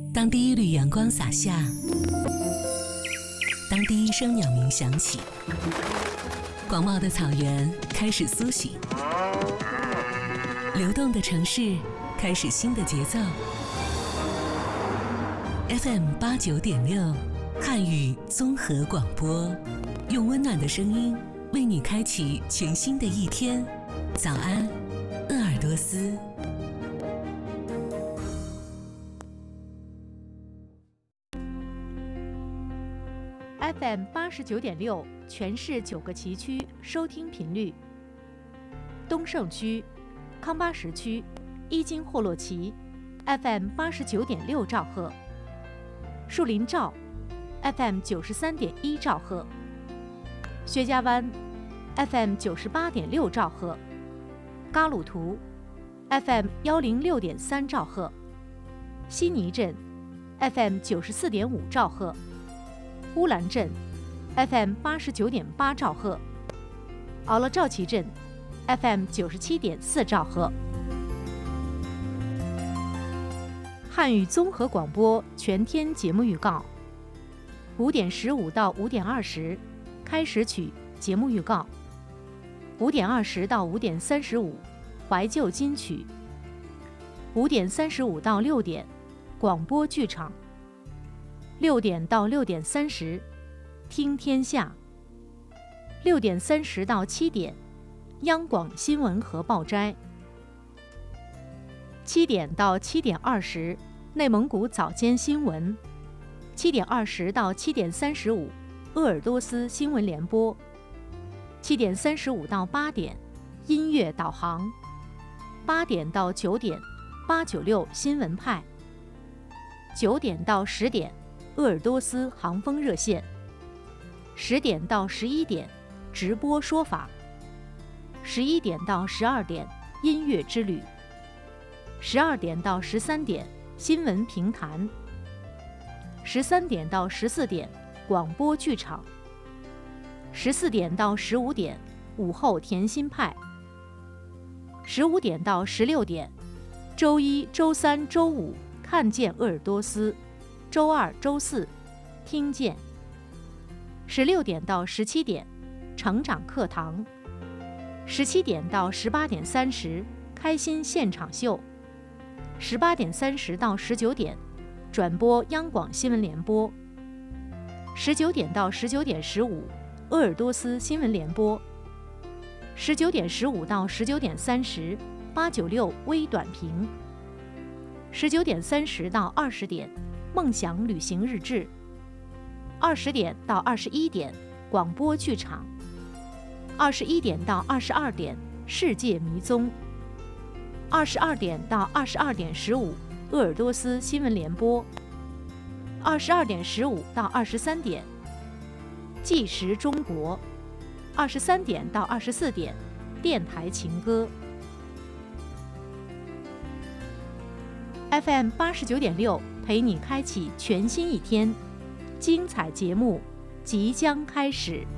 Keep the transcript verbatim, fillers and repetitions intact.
当第一缕阳光洒下，当第一声鸟鸣响起，广袤的草原开始苏醒，流动的城市开始新的节奏。F M 八九点六，汉语综合广播，用温暖的声音为你开启全新的一天。早安，鄂尔多斯。 F M 八十九点六，全市九个旗区收听频率：东胜区、康巴什区、伊金霍洛旗 F M 八十九点六兆赫，树林赵 F M 九十三点一兆赫，薛家湾 F M 九十八点六兆赫，嘎鲁图 F M 幺零六点三兆赫，悉尼镇 F M 九十四点五兆赫。乌兰镇 F M 八十九点八兆赫，敖勒赵旗镇 F M 九十七点四兆赫。汉语综合广播全天节目预告：五点十五到五点二十，开始曲节目预告；五点二十到五点三十五，怀旧金曲；五点三十五到六点，广播剧场。六点到六点三十，听天下；六点三十到七点，央广新闻和报摘；七点到七点二十，内蒙古早间新闻；七点二十到七点三十五，鄂尔多斯新闻联播；七点三十五到八点，音乐导航；八点到九点，八九六新闻派；九点到十点。鄂尔多斯航风热线，十点到十一点，直播说法；十一点到十二点，音乐之旅；十二点到十三点，新闻评谈；十三点到十四点，广播剧场；十四点到十五点，午后甜心派；十五点到十六点，周一、周三、周五看见鄂尔多斯。周二、周四，听见；十六点到十七点，成长课堂；十七点到十八点三十，开心现场秀；十八点三十到十九点，转播央广新闻联播；十九点到十九点十五，鄂尔多斯新闻联播；十九点十五到十九点三十，八九六微短评；十九点三十到二十点。梦想旅行日志，二十点到二十一点，广播剧场；二十一点到二十二点，世界迷踪；二十二点到二十二点十五，鄂尔多斯新闻联播；二十二点十五到二十三点，纪实中国；二十三点到二十四点，电台情歌。F M 八十九点六。陪你开启全新一天，精彩节目即将开始。